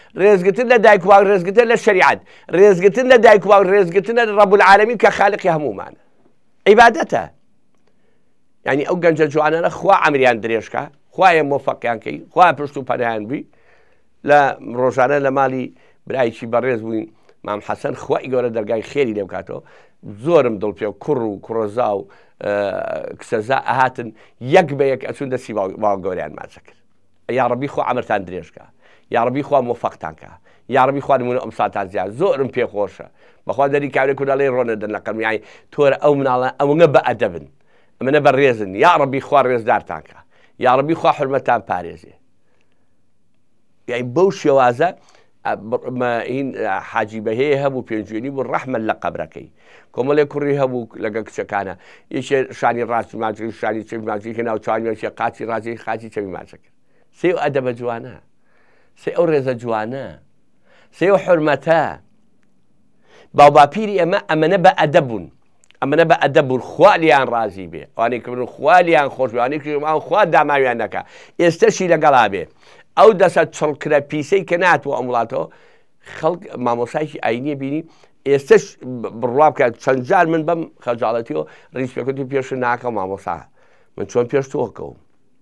ڕێزگرتن لە دایک و باوک، ڕێزگرتن لە شریعەت، ڕێزگرتن لە دایک و باوک، ڕێزگرتن لە ڕەب العالەمین کە خالقی هەموومانە. عیبادەتە. یعنی ئەو گەنجە جوانانە خوا عەمریان درێژکە، خوایە مۆفەقیان کەی، خوا پشت و پەناهیان بی. لە ڕۆژانە لە ماڵی برایکی بەڕێز بووین، مام حەسەن خوای گەورە دەرگای خێری لێ بکاتەوە، زۆرم دڵ پێ و کوڕ و کوڕەزا و کسەزا ئەهاتن یەک بە یەک ئەچون دەستی باوە گەوریان ماچە کرد. یا ڕەبی خوا عەمرتان درێژکە، یا ڕەبی خوا مۆفەقتان کە، یا ڕەبی خوا نمونە ئەمساتان زیاد. زۆرم پێخۆشە بەخوا دەری کابرێک و دەڵێ ڕۆنەدەن لە قەرمیایی تۆرە ئەو مناڵە ئەوەنە بە ئەدەبن، ئەمەنە بە ڕێزن، یا ڕەبی خوا ڕێزدارتان کە، یا ڕەبی خوا حورمەتان پارێزێ. یعنی بەو شێوازە هین حاجی بەهەیە هەبوو پێنجوێنی بوو ڕەحمە لە قەبرەکەی، کۆمەڵێک کوڕی هەبوو لەگە کچەکانە، یەکێ شانی ڕاستی ماچی شانی چەوی ماچی کە ناو چاوانێکی قاچی ڕازی خاچی چەوی ماچە کرد. سێ و ئەدەبە جوانە، سێ ئەو ڕێزە جوانە، سێ و حورمەتە. باوباپیری ئەمە ئەمەنە بە ئەدەب بوون، ئەمەنە بە ئەدەب بوون، خوا لیان ڕازی بێ، ئەوانەی کردن خوا لیان خۆش بێ، ئەوانەی کردن خوا داماویان نەکا. ئێستاشی لەگەڵا بێ ئەو دەسە چڵکرە پیسەی کە ناتوە ئەم وڵاتەوە خەڵک مامۆسایکی ئاینیە بینی ئێستش بڕوا بکات. چەند جار من بەم خەجاڵەتیەوە ڕیسپێکەتی پێش ناکە مامۆسا، من چۆن پێش تۆکەوم.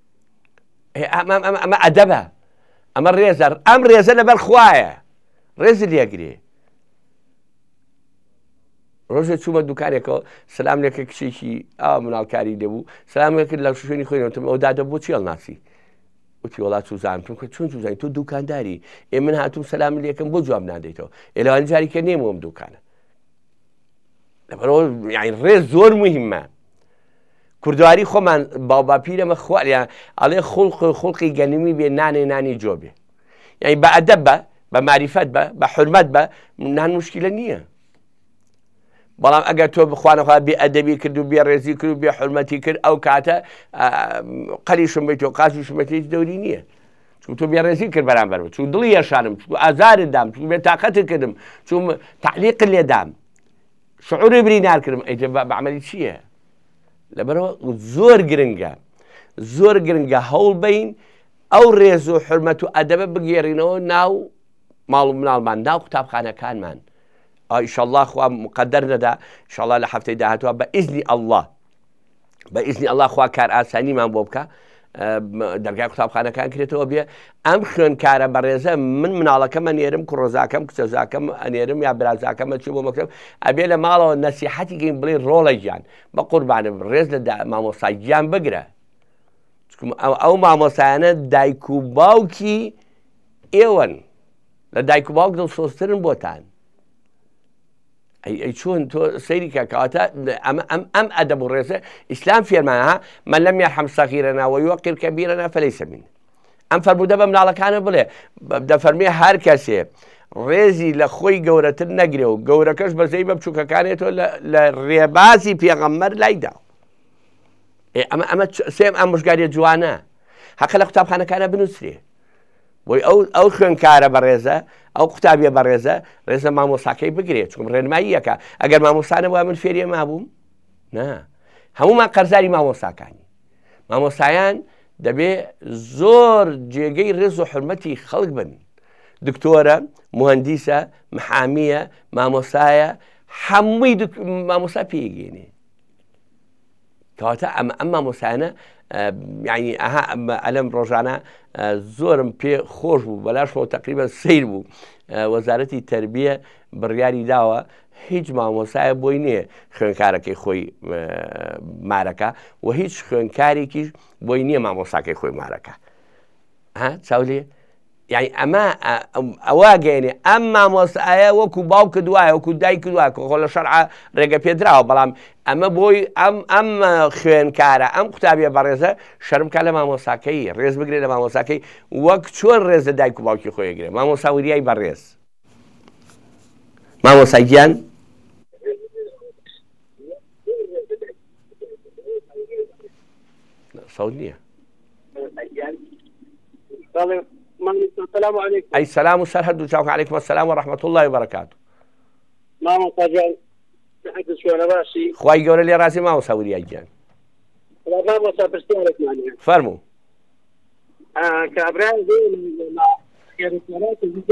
ئەمە ئەدەبە، ئەمە ڕێزە، ئەم ڕێزە لەبەر خوایە، ڕێزی لێگرێ. ڕۆژێ چوومە دوکارێکەوە سلام لێکە کچێکی ئاوا مناڵکاری لێبوو، سلامێکرد لە شوێنی خۆی نەوتم ئەو دادە بۆ چی هەڵناسی؟ وتی وڵات چوزانتم کە چۆن چوزانی تۆ دوکانداری، من هاتووم سەلام لێکم بۆ جواب نادەیتەوە، ئێلەوان جاری کە نێمەوەم دوکانە. لەبەرەوە یعنی ڕێز زۆر موهیمە. کوردواری خۆمان باوباپیرەمە خوالیان ئەڵێ خوڵقی گەنمی بێ نانێ نانی جۆ بێ. یعنی بە ئەدەب بە، بە معریفەت بە، بە حورمەت بە، نان موشکیلە نییە. بەڵام ئەگەر تۆ بخوانەخوا بێ ئەدەبی کرد و بێ ڕێزی کرد و بێ حورمەتی کرد ئەو کاتە قەریشم بیت و قاچیشم بیت هیچ دەوری نییە. چون تۆ بێ ڕێزی کرد بەرامبەر بە، چون دڵی هێشانم، چون ئازارت دام، چون بێ تاقەتت کردم، چون تعلیقت لێدام، شعوری برینار کردم، ئەیتر بە عەمەلی چییە؟ لەبەرەوە زۆر گرنگە، زۆر گرنگە هەوڵ بین ئەو ڕێز و حورمەت و ئەدەبە بگێڕینەوە ناو ماڵ و مناڵمان، ناو قوتابخانەکانمان. ئینشاءالله خوا مقدر نەدا، ئینشاءالله لە هەفتەی داهاتوە بە ئیزنی ئەڵڵا، بە ئیزنی ئەڵڵا خوا کار ئاسانیمان بۆ بکە، دەرگای قوتابخانەکان کرێتەوە بێ. ئەم خوێندکارە بەڕێزە من مناڵەکەم ئەنێرم، کوڕۆزاکەم کچەزاکەم ئەنێرم، یا برازاکەمە چی بۆ مەکتەب، ئەبێ لە ماڵەوە نەسیحەتی گەین بڵێ ڕۆڵە گیان بە قوربانم ڕێز لە مامۆستای گیان بگرە. ئەو مامۆستایانە دایک و باوکی ئێوەن، لە دایک و باوک دڵسۆزترن بۆتان. ئەی چۆن تۆ سەیری کەکەواتە ئەم ئەدەب و ڕێزە ئیسلام فێرمانە من لەم یەرحەم سەغیرەنا وەیوەقیر کەبیرەنا فەلەیسە مین. ئەم فەرموودە بە مناڵەکانە بڵێ، دەفەرمێ هەر کەسێ ڕێزی لە خۆی گەورەتر نەگرێ و گەورەکەش بەزەی بە بچووکەکانێتەوە لە ڕێبازی پێغەمبەر لایدا. ئەمە سێم ئەم مژگاریە جوانە، حەقە لە قوتابخانەکانە بنووسرێ. بۆی ئەو خوێندکارە بەڕێزە، ئەو قوتابیە بەڕێزە ڕێزە مامۆستاکەی بگرێت، چون ڕێنماییەکە. ئەگەر مامۆستانە وە من فێریە مابووم نا، هەمومان قەرزاری مامۆستاکانی. مامۆستایان دەبێ زۆر جێگەی ڕێز و حورمەتی خەڵک بن. دکتۆرە، موهەندیسە، محامیە، مامۆستایە، هەمووی مامۆستا پێگەێنێ. کەواتە ئەم مامۆستایانە یعنی ئەلەم ڕۆژانە زۆرم پێ خۆش بوو، بەلاشەوە تقریبا سیر بوو. وەزارەتی تەربیە بڕیاری داوە هیچ مامۆستایە بۆی نییە خوێندکارەکەی خۆی مارەکە و هیچ خوێندکارێکیش بۆی نییە مامۆستاکەی خۆی مارەکە. چاولێ یعنی ئەمە ئەوە گەێنێ ئەم مامۆستایە وەکو باوکە دوایە، وەکو دایک دوایە، خۆ لە شەرعە ڕێگە پێدراوە، بەڵام ئەمە بۆی ئەم خوێندکارە، ئەم قوتابیە بەڕێزە شەرمکە لە مامۆستاکەی ڕێز بگرێت لە مامۆستاکەی، وەک چۆن ڕێزە دایک و باوکی خۆی گرێت. مامۆستا وریای بەڕێز، مامۆستای گیان سەود نییە. السلام عليكم. أي سلام وسهلا دوجاك عليكم السلام ورحمة الله وبركاته. ما مصاجان تحدث شو أنا باشي. خواي قول لي راسي ما مسوي أجان. لا ما مسافرتي يعني. فرموا. كابرال زين